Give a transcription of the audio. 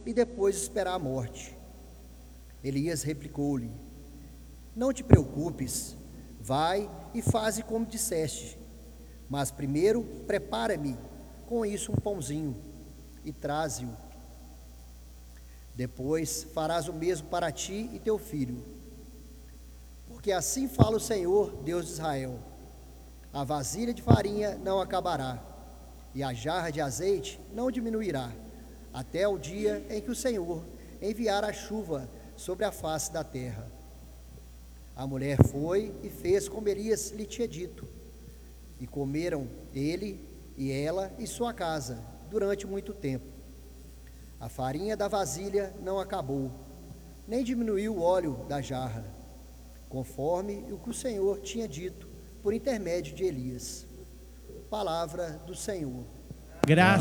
e depois esperar a morte. Elias replicou-lhe: Não te preocupes, vai e faze como disseste, mas primeiro prepara-me com isso um pãozinho e traze-o. Depois farás o mesmo para ti e teu filho. Porque assim fala o Senhor, Deus de Israel: a vasilha de farinha não acabará, e a jarra de azeite não diminuirá, até o dia em que o Senhor enviar a chuva sobre a face da terra. A mulher foi e fez como Elias lhe tinha dito, e comeram ele e ela e sua casa durante muito tempo. A farinha da vasilha não acabou, nem diminuiu o óleo da jarra, conforme o que o Senhor tinha dito por intermédio de Elias. Palavra do Senhor. Graças